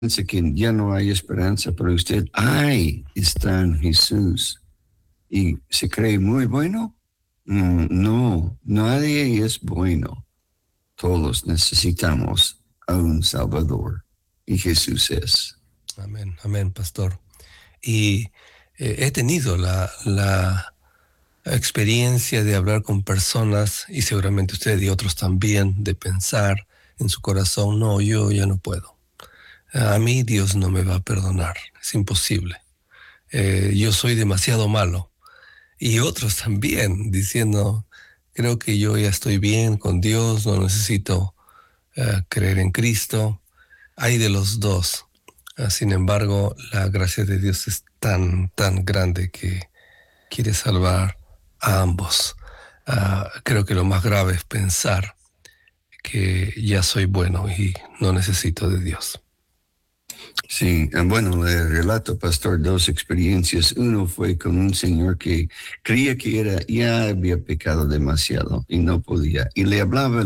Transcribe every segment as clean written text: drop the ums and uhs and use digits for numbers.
piensa que ya no hay esperanza para usted, está en Jesús. ¿Y se cree muy bueno? No, nadie es bueno. Todos necesitamos a un Salvador. Y Jesús es. Amén, amén, pastor. Y he tenido la experiencia de hablar con personas, y seguramente usted y otros también, de pensar en su corazón, no, yo ya no puedo. A mí Dios no me va a perdonar, es imposible. Yo soy demasiado malo. Y otros también diciendo, creo que yo ya estoy bien con Dios, no necesito creer en Cristo. Hay de los dos. Sin embargo, la gracia de Dios es tan, tan grande que quiere salvar a ambos. Creo que lo más grave es pensar que ya soy bueno y no necesito de Dios. Sí, bueno, le relato, pastor, dos experiencias. Uno fue con un señor que creía que ya había pecado demasiado y no podía. Y le hablaba,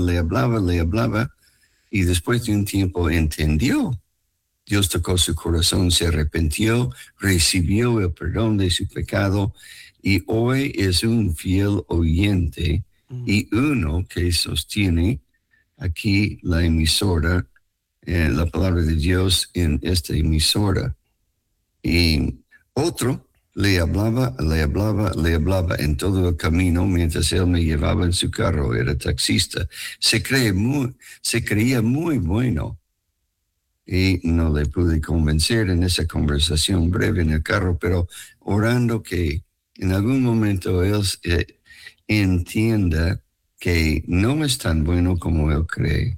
y después de un tiempo entendió. Dios tocó su corazón, se arrepintió, recibió el perdón de su pecado y hoy es un fiel oyente y uno que sostiene aquí la emisora, la palabra de Dios en esta emisora. Y otro le hablaba en todo el camino mientras él me llevaba en su carro, era taxista. Se creía muy bueno. Y no le pude convencer en esa conversación breve en el carro, pero orando que en algún momento él entienda que no es tan bueno como él cree.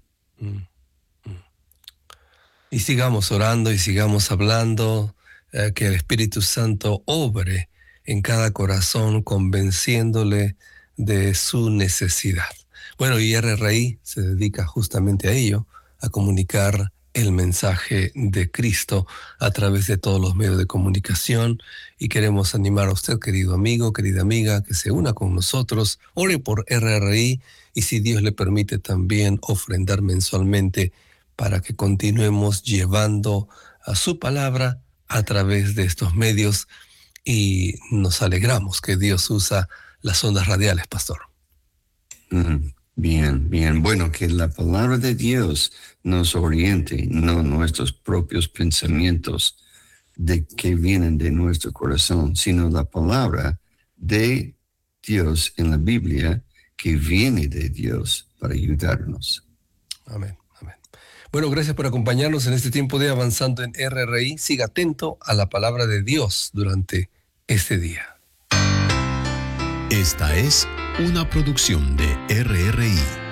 Y sigamos orando y sigamos hablando, que el Espíritu Santo obre en cada corazón, convenciéndole de su necesidad. Bueno, y RRI se dedica justamente a ello, a comunicar el mensaje de Cristo a través de todos los medios de comunicación, y queremos animar a usted, querido amigo, querida amiga, que se una con nosotros, ore por RRI, y si Dios le permite también ofrendar mensualmente para que continuemos llevando a su palabra a través de estos medios, y nos alegramos que Dios usa las ondas radiales, pastor. Bien, bien. Bueno, que la palabra de Dios nos oriente, no nuestros propios pensamientos que vienen de nuestro corazón, sino la palabra de Dios en la Biblia que viene de Dios para ayudarnos. Amén. Bueno, gracias por acompañarnos en este tiempo de Avanzando en RRI. Siga atento a la palabra de Dios durante este día. Esta es una producción de RRI.